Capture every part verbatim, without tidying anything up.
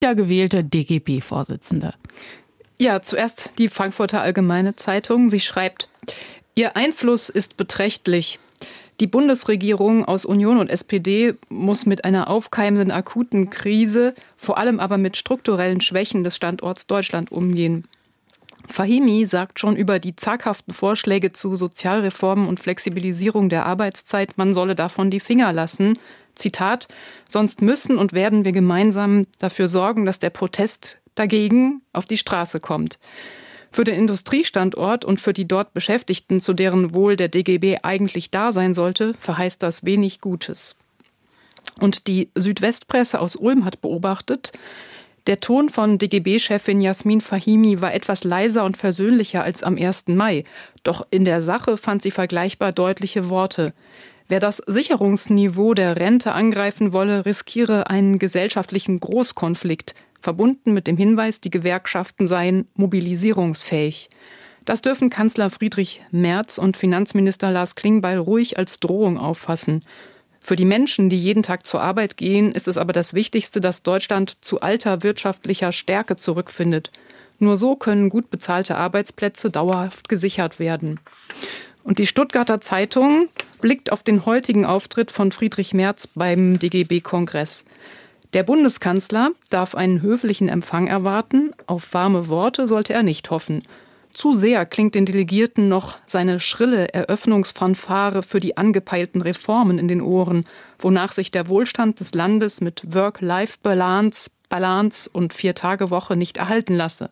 wiedergewählte D G B-Vorsitzende. Ja, zuerst die Frankfurter Allgemeine Zeitung. Sie schreibt: Ihr Einfluss ist beträchtlich. Die Bundesregierung aus Union und S P D muss mit einer aufkeimenden akuten Krise, vor allem aber mit strukturellen Schwächen des Standorts Deutschland umgehen. Fahimi sagt schon über die zaghaften Vorschläge zu Sozialreformen und Flexibilisierung der Arbeitszeit, man solle davon die Finger lassen. Zitat: Sonst müssen und werden wir gemeinsam dafür sorgen, dass der Protest dagegen auf die Straße kommt. Für den Industriestandort und für die dort Beschäftigten, zu deren Wohl der D G B eigentlich da sein sollte, verheißt das wenig Gutes. Und die Südwestpresse aus Ulm hat beobachtet, der Ton von D G B-Chefin Jasmin Fahimi war etwas leiser und versöhnlicher als am ersten Mai. Doch in der Sache fand sie vergleichbar deutliche Worte. Wer das Sicherungsniveau der Rente angreifen wolle, riskiere einen gesellschaftlichen Großkonflikt, verbunden mit dem Hinweis, die Gewerkschaften seien mobilisierungsfähig. Das dürfen Kanzler Friedrich Merz und Finanzminister Lars Klingbeil ruhig als Drohung auffassen. Für die Menschen, die jeden Tag zur Arbeit gehen, ist es aber das Wichtigste, dass Deutschland zu alter wirtschaftlicher Stärke zurückfindet. Nur so können gut bezahlte Arbeitsplätze dauerhaft gesichert werden. Und die Stuttgarter Zeitung blickt auf den heutigen Auftritt von Friedrich Merz beim D G B-Kongress. Der Bundeskanzler darf einen höflichen Empfang erwarten, auf warme Worte sollte er nicht hoffen. Zu sehr klingt den Delegierten noch seine schrille Eröffnungsfanfare für die angepeilten Reformen in den Ohren, wonach sich der Wohlstand des Landes mit Work-Life-Balance, Balance und Vier-Tage-Woche nicht erhalten lasse.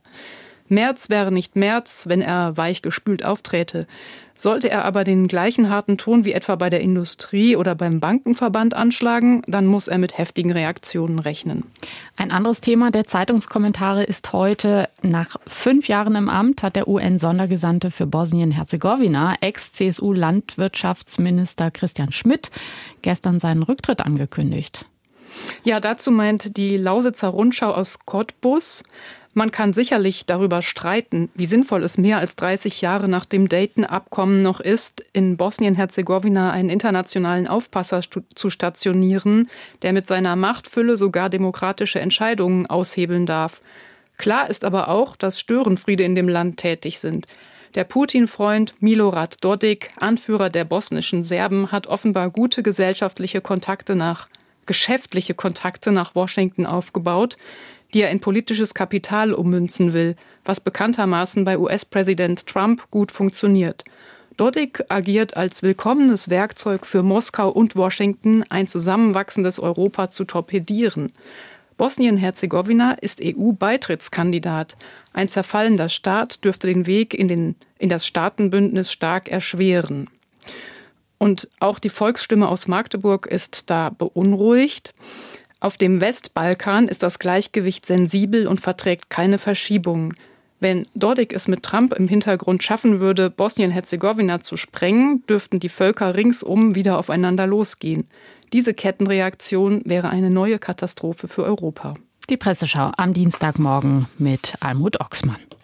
Merz wäre nicht Merz, wenn er weichgespült aufträte. Sollte er aber den gleichen harten Ton wie etwa bei der Industrie oder beim Bankenverband anschlagen, dann muss er mit heftigen Reaktionen rechnen. Ein anderes Thema der Zeitungskommentare ist heute: Nach fünf Jahren im Amt hat der U N-Sondergesandte für Bosnien-Herzegowina, Ex-C S U-Landwirtschaftsminister Christian Schmidt, gestern seinen Rücktritt angekündigt. Ja, dazu meint die Lausitzer Rundschau aus Cottbus: Man kann sicherlich darüber streiten, wie sinnvoll es mehr als dreißig Jahre nach dem Dayton-Abkommen noch ist, in Bosnien-Herzegowina einen internationalen Aufpasser stu- zu stationieren, der mit seiner Machtfülle sogar demokratische Entscheidungen aushebeln darf. Klar ist aber auch, dass Störenfriede in dem Land tätig sind. Der Putin-Freund Milorad Dodik, Anführer der bosnischen Serben, hat offenbar gute gesellschaftliche Kontakte nach, geschäftliche Kontakte nach Washington aufgebaut, die er in politisches Kapital ummünzen will, was bekanntermaßen bei U S-Präsident Trump gut funktioniert. Dodik agiert als willkommenes Werkzeug für Moskau und Washington, ein zusammenwachsendes Europa zu torpedieren. Bosnien-Herzegowina ist E U-Beitrittskandidat. Ein zerfallender Staat dürfte den Weg in, den, in das Staatenbündnis stark erschweren. Und auch die Volksstimme aus Magdeburg ist da beunruhigt. Auf dem Westbalkan ist das Gleichgewicht sensibel und verträgt keine Verschiebungen. Wenn Dodik es mit Trump im Hintergrund schaffen würde, Bosnien-Herzegowina zu sprengen, dürften die Völker ringsum wieder aufeinander losgehen. Diese Kettenreaktion wäre eine neue Katastrophe für Europa. Die Presseschau am Dienstagmorgen mit Almut Oxmann.